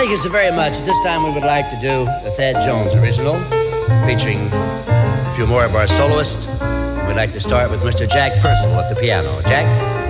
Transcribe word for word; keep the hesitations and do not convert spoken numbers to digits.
Thank you so very much. At this time, we would like to do the Thad Jones original, featuring a few more of our soloists. We'd like to start with Mister Jack Purcell at the piano. Jack?